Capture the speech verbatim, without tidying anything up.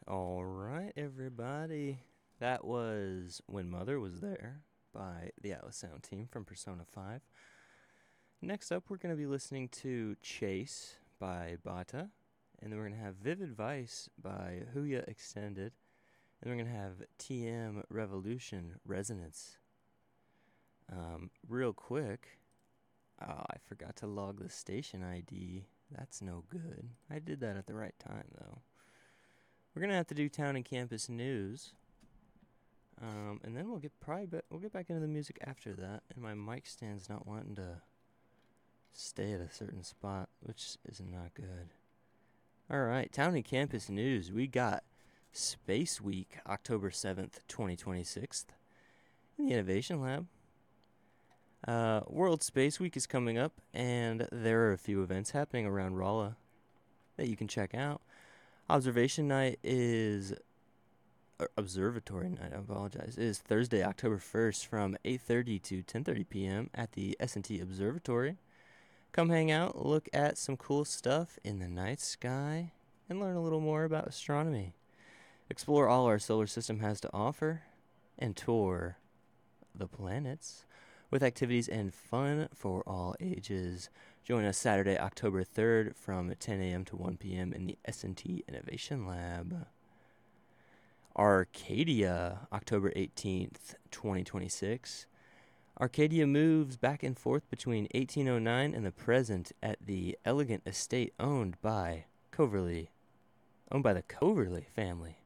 All right, everybody. That was When Mother Was There by the Atlas Sound team from Persona five. Next up, we're going to be listening to Chase by Bata. And then we're going to have Vivid Vice by Huya Extended. And we're going to have T M Revolution Resonance. Um, real quick, oh, I forgot to log the station I D. That's no good. I did that at the right time, though. We're gonna have to do town and campus news, um, and then we'll get probably be- we'll get back into the music after that. And my mic stand's not wanting to stay at a certain spot, which is not good. All right, town and campus news. We got Space Week, October seventh, twenty twenty-six, in the Innovation Lab. Uh, World Space Week is coming up, and there are a few events happening around Rolla that you can check out. Observation night is or observatory night. I apologize. It is Thursday, October first, from eight thirty to ten thirty p.m. at the S and T Observatory. Come hang out, look at some cool stuff in the night sky, and learn a little more about astronomy. Explore all our solar system has to offer, and tour the planets with activities and fun for all ages. Join us Saturday, October third from ten a.m. to one p.m. in the S and T Innovation Lab. Arcadia, October eighteenth, twenty twenty-six. Arcadia moves back and forth between eighteen oh nine and the present at the elegant estate owned by Coverley, owned by the Coverley family.